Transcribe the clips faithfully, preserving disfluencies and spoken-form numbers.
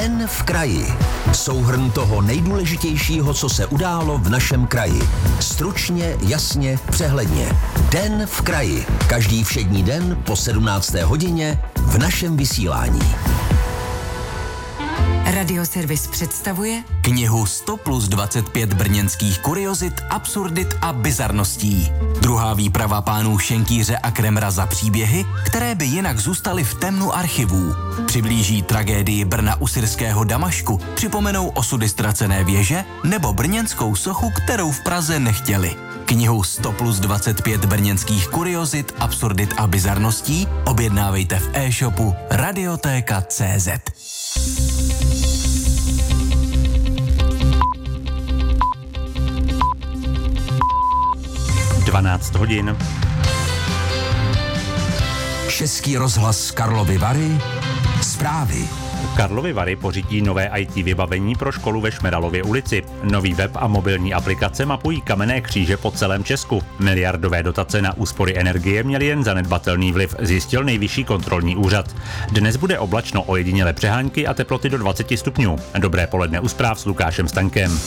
Den v kraji. Souhrn toho nejdůležitějšího, co se událo v našem kraji. Stručně, jasně, přehledně. Den v kraji. Každý všední den po sedmnácté hodině v našem vysílání. Radioservis představuje knihu sto plus dvacet pět brněnských kuriozit, absurdit a bizarností. Druhá výprava pánů Šenkýře a Kremra za příběhy, které by jinak zůstaly v temnu archivů. Přiblíží tragédii Brna u syrského Damašku, připomenou osudy ztracené věže nebo brněnskou sochu, kterou v Praze nechtěli. Knihu sto plus dvacet pět brněnských kuriozit, absurdit a bizarností objednávejte v e-shopu radiotéka tečka cé zet. dvanáct hodin. Český rozhlas Karlovy Vary. Zprávy. Karlovy Vary pořídí nové í té vybavení pro školu ve Šmeralově ulici. Nový web a mobilní aplikace mapují kamenné kříže po celém Česku. Miliardové dotace na úspory energie měly jen zanedbatelný vliv, zjistil Nejvyšší kontrolní úřad. Dnes bude oblačno, ojediněle přehánky a teploty do dvacet stupňů. Dobré poledne u zpráv s Lukášem Staňkem.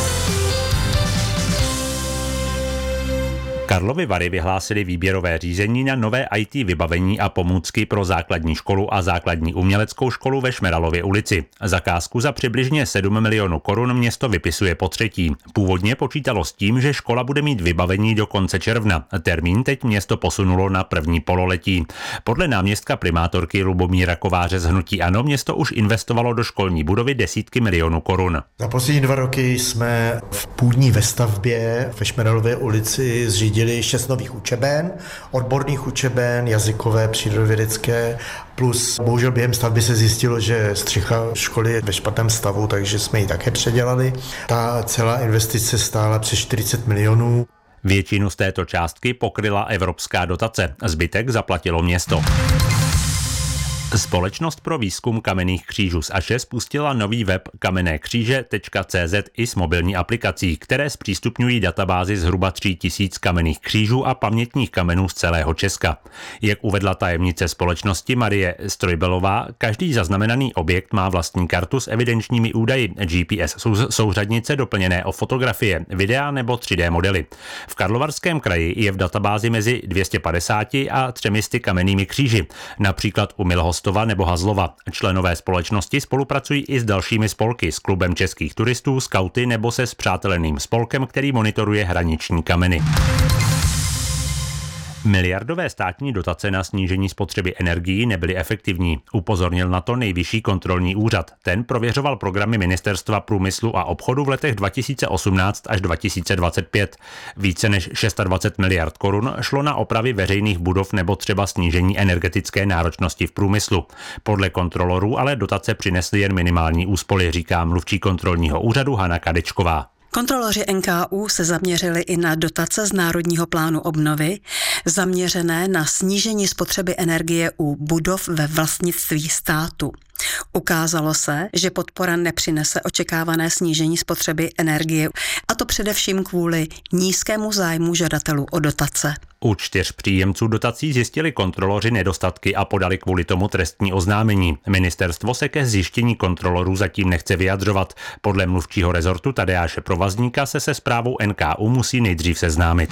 Karlovy Vary vyhlásily výběrové řízení na nové í té vybavení a pomůcky pro základní školu a základní uměleckou školu ve Šmeralově ulici. Zakázku za přibližně sedm milionů korun město vypisuje po třetí. Původně počítalo s tím, že škola bude mít vybavení do konce června. Termín teď město posunulo na první pololetí. Podle náměstka primátorky Lubomíra Kováře z hnutí ANO město už investovalo do školní budovy desítky milionů korun. Za poslední dva roky jsme v půdní vestavbě ve Šmeralově ulici zřídili šest nových učeben, odborných učeben, jazykové, přírodovědecké, plus bohužel během stavby se zjistilo, že střecha školy je ve špatném stavu, takže jsme ji také předělali. Ta celá investice stála přes čtyřicet milionů. Většinu z této částky pokryla evropská dotace, zbytek zaplatilo město. Společnost pro výzkum kamenných křížů z Aše spustila nový web kamenné kříže tečka cé zet i s mobilní aplikací, které zpřístupňují databázi zhruba tři tisíce kamenných křížů a pamětních kamenů z celého Česka. Jak uvedla tajemnice společnosti Marie Strojbelová, každý zaznamenaný objekt má vlastní kartu s evidenčními údaji, G P S souřadnice doplněné o fotografie, videa nebo tři dé modely. V Karlovarském kraji je v databázi mezi dvěma sty padesáti a třemi sty kamennými kříži, například u Milhostova nebo Hazlova. Členové společnosti spolupracují i s dalšími spolky, s klubem českých turistů, skauty nebo se spřáteleným spolkem, který monitoruje hraniční kameny. Miliardové státní dotace na snížení spotřeby energií nebyly efektivní, upozornil na to Nejvyšší kontrolní úřad. Ten prověřoval programy Ministerstva průmyslu a obchodu v letech dva tisíce osmnáct až dva tisíce dvacet pět. Více než dvacet šest miliard korun šlo na opravy veřejných budov nebo třeba snížení energetické náročnosti v průmyslu. Podle kontrolorů ale dotace přinesly jen minimální úspory, říká mluvčí kontrolního úřadu Hana Kadečková. Kontroloři N K U se zaměřili i na dotace z Národního plánu obnovy, zaměřené na snížení spotřeby energie u budov ve vlastnictví státu. Ukázalo se, že podpora nepřinese očekávané snížení spotřeby energie, a to především kvůli nízkému zájmu žadatelů o dotace. U čtyř příjemců dotací zjistili kontroloři nedostatky a podali kvůli tomu trestní oznámení. Ministerstvo se ke zjištění kontrolorů zatím nechce vyjadřovat. Podle mluvčího rezortu Tadeáše Provazníka se se zprávou N K U musí nejdřív seznámit.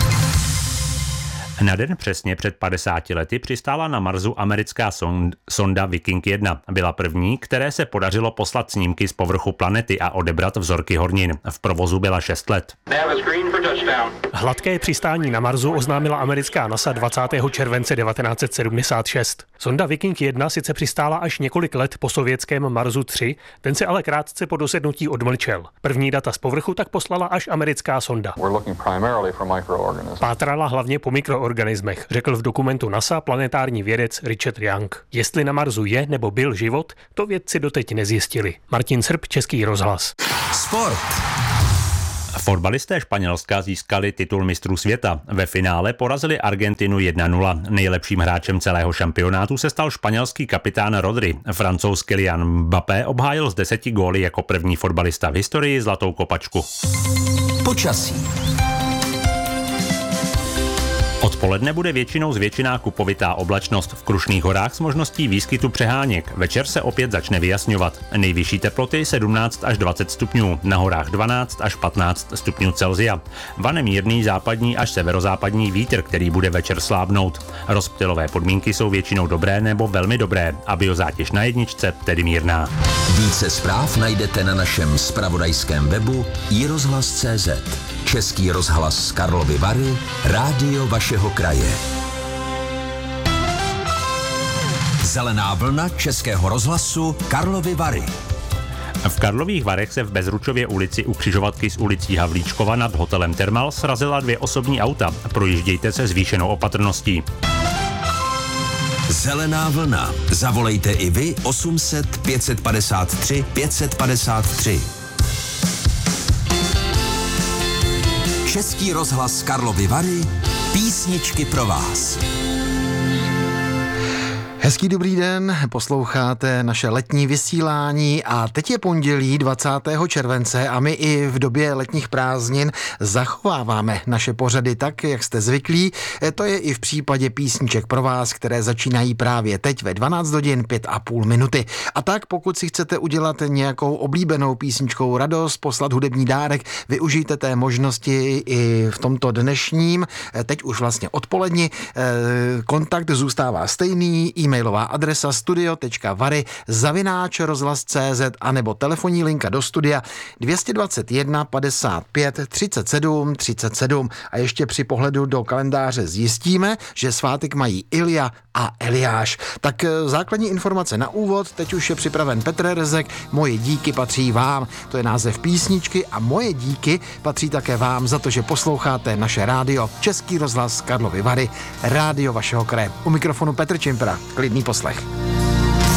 Na den přesně před padesáti lety přistála na Marsu americká sonda Viking jedna. Byla první, které se podařilo poslat snímky z povrchu planety a odebrat vzorky hornin. V provozu byla šest let. Hladké přistání na Marsu oznámila americká NASA dvacátého července devatenáct set sedmdesát šest. Sonda Viking jedna sice přistála až několik let po sovětském Marsu tři, ten se ale krátce po dosednutí odmlčel. První data z povrchu tak poslala až americká sonda. Pátrala hlavně po mikroorganismech, řekl v dokumentu NASA planetární vědec Richard Young. Jestli na Marsu je nebo byl život, to vědci doteď nezjistili. Martin Srb, Český rozhlas. Sport. Fotbalisté Španělska získali titul mistrů světa. Ve finále porazili Argentinu jedna nula. Nejlepším hráčem celého šampionátu se stal španělský kapitán Rodri. Francouz Kylian Mbappé obhájil z deseti góly jako první fotbalista v historii zlatou kopačku. Počasí. Odpoledne bude většinou zvětšená kupovitá oblačnost v Krušných horách s možností výskytu přeháněk. Večer se opět začne vyjasňovat. Nejvyšší teploty sedmnáct až dvacet stupňů, na horách dvanáct až patnáct stupňů Celsia. Vane mírný západní až severozápadní vítr, který bude večer slábnout. Rozptylové podmínky jsou většinou dobré nebo velmi dobré a biozátěž na jedničce tedy mírná. Více zpráv najdete na našem zpravodajském webu i rozhlas tečka cé zet. Český rozhlas Karlovy Vary, rádio vašeho kraje. Zelená vlna Českého rozhlasu Karlovy Vary. V Karlových Varech se v Bezručově ulici u křižovatky s ulicí Havlíčkova nad hotelem Thermal srazila dvě osobní auta. Projíždějte se zvýšenou opatrností. Zelená vlna. Zavolejte i vy osm set pět padesát tři pět padesát tři. Český rozhlas Karlovy Vary, písničky pro vás. Hezký dobrý den, posloucháte naše letní vysílání a teď je pondělí dvacátého července a my i v době letních prázdnin zachováváme naše pořady tak, jak jste zvyklí. To je i v případě písniček pro vás, které začínají právě teď ve dvanáct hodin pět a půl minuty. A tak pokud si chcete udělat nějakou oblíbenou písničkou radost, poslat hudební dárek, využijte té možnosti i v tomto dnešním, teď už vlastně odpoledni. Kontakt zůstává stejný, e-mailová adresa studio tečka vary zavináč rozhlas tečka cé zet a nebo telefonní linka do studia dvě stě dvacet jedna padesát pět třicet sedm třicet sedm. A ještě při pohledu do kalendáře zjistíme, že svátek mají Ilja a Eliáš. Tak základní informace na úvod, teď už je připraven Petr Rezek, moje díky patří vám, to je název písničky a moje díky patří také vám za to, že posloucháte naše rádio Český rozhlas Karlovy Vary, rádio vašeho kraje. U mikrofonu Petr Čimpra. Klidný poslech.